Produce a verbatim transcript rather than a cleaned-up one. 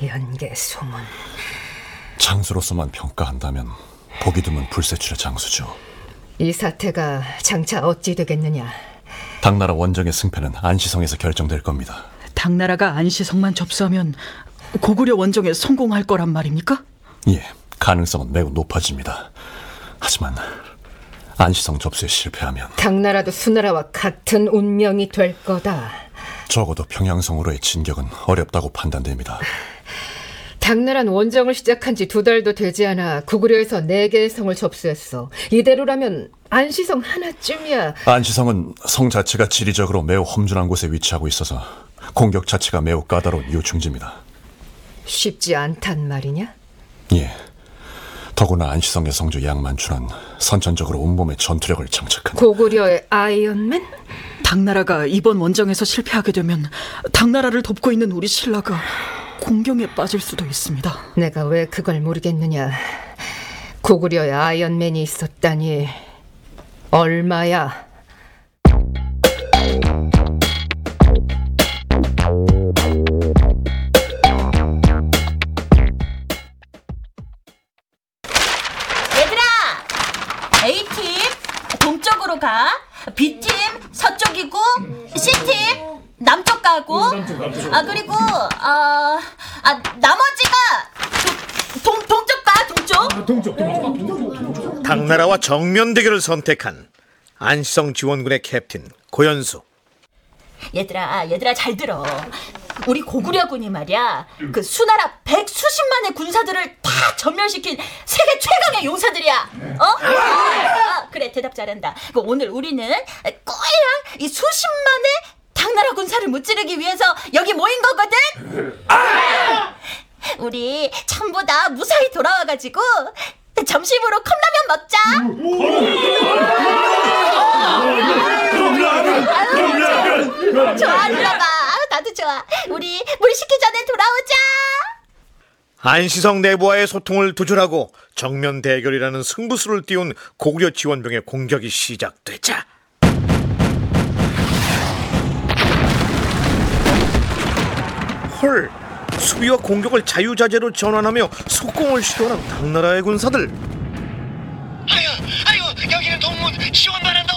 연계 소문. 장수로서만 평가한다면 보기 드문 불세출의 장수죠. 이 사태가 장차 어찌 되겠느냐? 당나라 원정의 승패는 안시성에서 결정될 겁니다. 당나라가 안시성만 접수하면 고구려 원정에 성공할 거란 말입니까? 예, 가능성은 매우 높아집니다. 하지만 안시성 접수에 실패하면 당나라도 수나라와 같은 운명이 될 거다. 적어도 평양성으로의 진격은 어렵다고 판단됩니다. 당나라는 원정을 시작한 지 두 달도 되지 않아 고구려에서 네 개의 성을 접수했어. 이대로라면 안시성 하나쯤이야. 안시성은 성 자체가 지리적으로 매우 험준한 곳에 위치하고 있어서 공격 자체가 매우 까다로운 요충지입니다. 쉽지 않단 말이냐? 예. 더구나 안시성의 성주 양만추는 선천적으로 온몸에 전투력을 장착한 고구려의 아이언맨? 당나라가 이번 원정에서 실패하게 되면 당나라를 돕고 있는 우리 신라가 공경에 빠질 수도 있습니다. 내가 왜 그걸 모르겠느냐. 고구려에 아이언맨이 있었다니. 얼마야? 얘들아! A팀 동쪽으로 가, B팀 서쪽이고, C팀 남쪽 가고, 아 그리고 아, 아 나머지가 동, 동, 동쪽 가, 동쪽. 동쪽, 동쪽, 동쪽. 당나라와 정면 대결을 선택한 안시성 지원군의 캡틴 고현수. 얘들아, 얘들아 잘 들어. 우리 고구려군이 말이야, 그 수나라 백수십만의 군사들을 다 전멸시킨 세계 최강의 용사들이야. 어? 아, 그래, 대답 잘한다. 그 오늘 우리는 꼬이랑 이 수십만의 당나라 군사를 무찌르기 위해서 여기 모인 거거든. 아! 우리 전부 다 무사히 돌아와가지고 점심으로 컵라면 먹자. 컵라면. 좋아, 들어봐. 나도 좋아. 우리 물 식기 전에 돌아오자. 안시성 내부와의 소통을 두절하고 정면 대결이라는 승부수를 띄운 고구려 지원병의 공격이 시작되자 헐, 수비와 공격을 자유자재로 전환하며 속공을 시도하는 당나라의 군사들. 아유, 아유, 여기는 동문 지원 바란다.